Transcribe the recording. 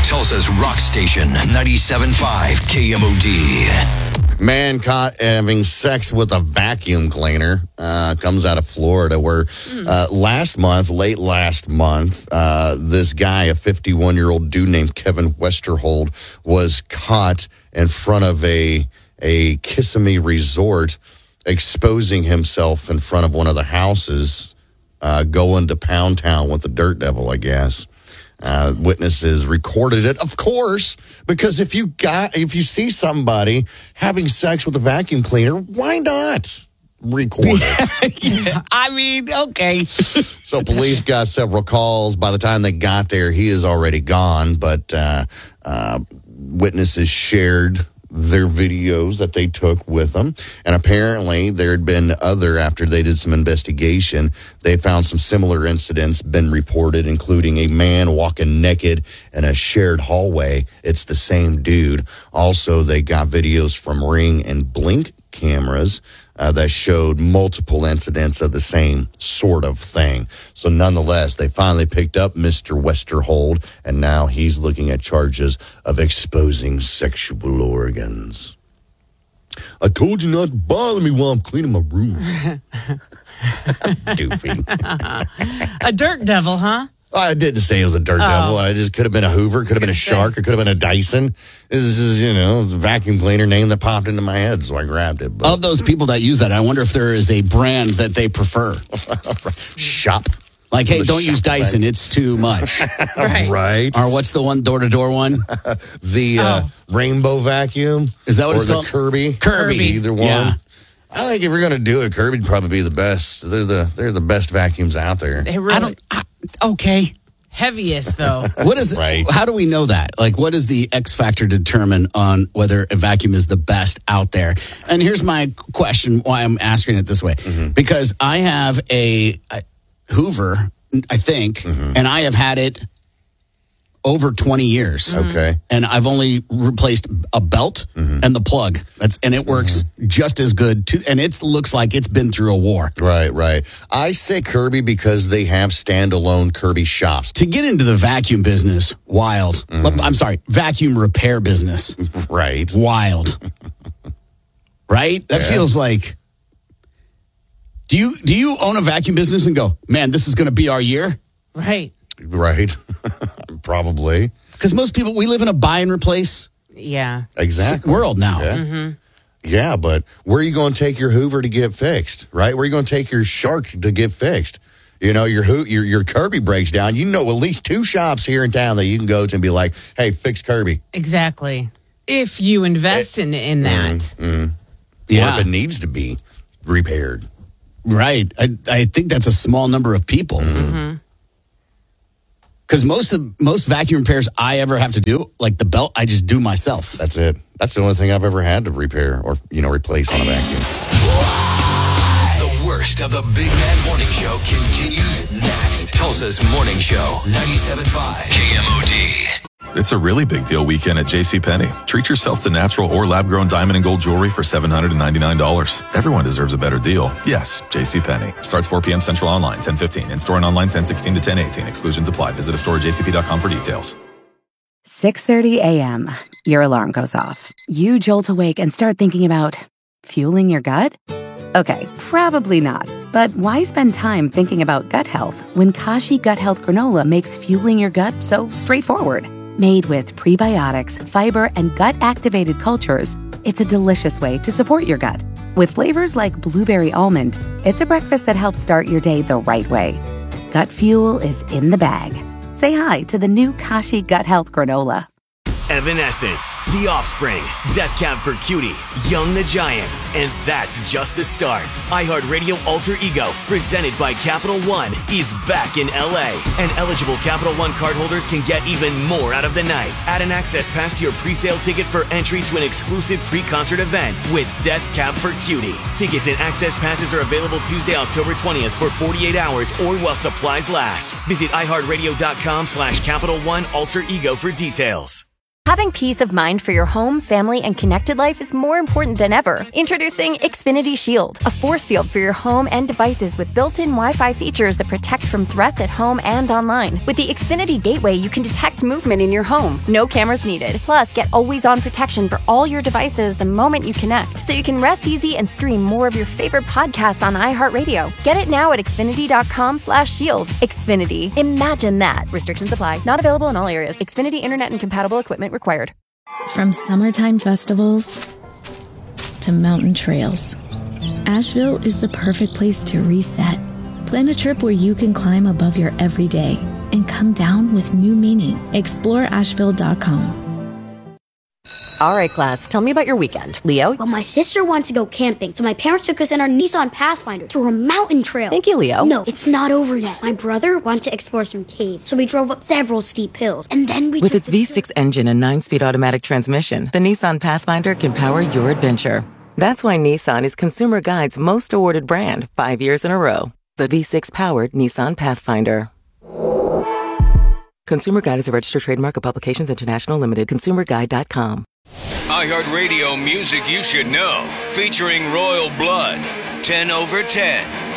Tulsa's rock station, 97.5 KMOD. Man caught having sex with a vacuum cleaner comes out of Florida, where late last month, this guy, a 51-year-old dude named Kevin Westerhold, was caught in front of a Kissimmee resort, exposing himself in front of one of the houses, going to Pound Town with the Dirt Devil, I guess. Witnesses recorded it, of course, because if you see somebody having sex with a vacuum cleaner, why not record it? Yeah. I mean, okay. So police got several calls. By the time they got there, he is already gone, but witnesses shared their videos that they took with them. And apparently there had been after they did some investigation, they found some similar incidents been reported, including a man walking naked in a shared hallway. It's the same dude. Also, they got videos from Ring and Blink cameras that showed multiple incidents of the same sort of thing. So nonetheless, they finally picked up Mr. Westerhold, and now he's looking at charges of exposing sexual organs. I told you not to bother me while I'm cleaning my room. Doofy. A dirt devil, huh? I didn't say it was a dirt devil. I just could have been a Hoover, could have been a Shark, it could have been a Dyson. This is, it's a vacuum cleaner name that popped into my head, so I grabbed it. But. Of those people that use that, I wonder if there is a brand that they prefer. Shop. Like, hey, don't use Dyson. It's too much. Right. Or what's the one, door-to-door one? The Rainbow Vacuum. Is that what it's called? Or the Kirby. Kirby. Either one. Yeah. I think if we're going to do it, Kirby'd probably be the best. They're the best vacuums out there. They really okay. Heaviest, though. What is Right. How do we know that? Like, what is the X factor to determine on whether a vacuum is the best out there? And here's my question, why I'm asking it this way. Mm-hmm. Because I have a Hoover, I think, and I have had it over 20 years. Okay. And I've only replaced a belt and the plug. And it works just as good too. And it looks like it's been through a war. Right. I say Kirby because they have standalone Kirby shops. To get into the vacuum business, wild. I'm sorry, vacuum repair business. Right. Wild. Right? That feels like. Do you own a vacuum business and go, man, this is going to be our year? Right. Probably. Because most people, we live in a buy and replace exactly world now. Yeah. Yeah, but where are you going to take your Hoover to get fixed, right? Where are you going to take your Shark to get fixed? Your Kirby breaks down. You know at least 2 shops here in town that you can go to and be like, hey, fix Kirby. Exactly. If you invest in that. Yeah. Or if it needs to be repaired. Right. I think that's a small number of people. Because most vacuum repairs I ever have to do, like the belt, I just do myself. That's it. That's the only thing I've ever had to repair or, replace on a vacuum. The worst of the Big Man Morning Show continues next. Tulsa's Morning Show, 97.5 KMOD. It's a really big deal weekend at JCPenney. Treat yourself to natural or lab-grown diamond and gold jewelry for $799. Everyone deserves a better deal. Yes, JCPenney. Starts 4 p.m. Central online, 10:15. In-store and online, 10:16 to 10:18. Exclusions apply. Visit a store at jcp.com for details. 6:30 a.m. Your alarm goes off. You jolt awake and start thinking about fueling your gut? Okay, probably not. But why spend time thinking about gut health when Kashi Gut Health Granola makes fueling your gut so straightforward? Made with prebiotics, fiber, and gut-activated cultures, it's a delicious way to support your gut. With flavors like blueberry almond, it's a breakfast that helps start your day the right way. Gut fuel is in the bag. Say hi to the new Kashi Gut Health Granola. Evanescence, The Offspring, Death Cab for Cutie, Young the Giant, and that's just the start. iHeartRadio Alter Ego, presented by Capital One, is back in LA, and eligible Capital One cardholders can get even more out of the night. Add an access pass to your pre-sale ticket for entry to an exclusive pre-concert event with Death Cab for Cutie. Tickets and access passes are available Tuesday, October 20th for 48 hours or while supplies last. Visit iHeartRadio.com/Capital One Alter Ego for details. Having peace of mind for your home, family, and connected life is more important than ever. Introducing Xfinity Shield, a force field for your home and devices with built-in Wi-Fi features that protect from threats at home and online. With the Xfinity Gateway, you can detect movement in your home. No cameras needed. Plus, get always-on protection for all your devices the moment you connect, so you can rest easy and stream more of your favorite podcasts on iHeartRadio. Get it now at Xfinity.com/shield. Xfinity. Imagine that. Restrictions apply. Not available in all areas. Xfinity Internet and compatible equipment required. From summertime festivals to mountain trails, Asheville is the perfect place to reset. Plan a trip where you can climb above your everyday and come down with new meaning. Explore Asheville.com. All right, class, tell me about your weekend. Leo? Well, my sister wanted to go camping, so my parents took us in our Nissan Pathfinder to a mountain trail. Thank you, Leo. No, it's not over yet. My brother wanted to explore some caves, so we drove up several steep hills, and then we With its V6 engine and 9-speed automatic transmission, the Nissan Pathfinder can power your adventure. That's why Nissan is Consumer Guide's most awarded brand 5 years in a row. The V6-powered Nissan Pathfinder. Consumer Guide is a registered trademark of Publications International Limited. ConsumerGuide.com. iHeartRadio music you should know, featuring Royal Blood, 10 over 10.